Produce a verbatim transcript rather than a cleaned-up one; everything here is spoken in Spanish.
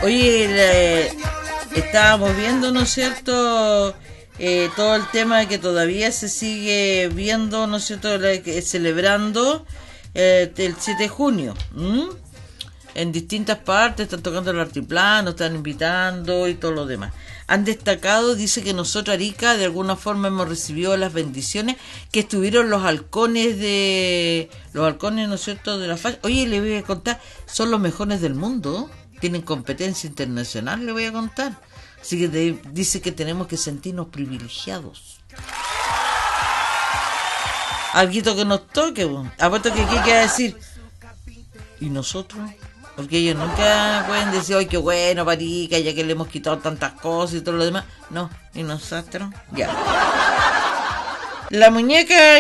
Oye, eh, estábamos viendo, ¿no es cierto? Eh, todo el tema que todavía se sigue viendo, ¿no es cierto? La, que, celebrando eh, el siete de junio. ¿Mm? En distintas partes están tocando el altiplano, están invitando y todo lo demás. Han destacado, dice que nosotros, Arica, de alguna forma hemos recibido las bendiciones que estuvieron los halcones de... Los halcones, ¿no es cierto?, de la falla. Oye, le voy a contar, son los mejores del mundo, tienen competencia internacional, le voy a contar. Así que de, dice que tenemos que sentirnos privilegiados. Alguito que nos toque, apuesto que aquí queda decir, ¿y nosotros? Porque ellos nunca pueden decir, ¡ay, qué bueno, Parica, ya que le hemos quitado tantas cosas y todo lo demás! No, ¿y nosotros? Ya. La muñeca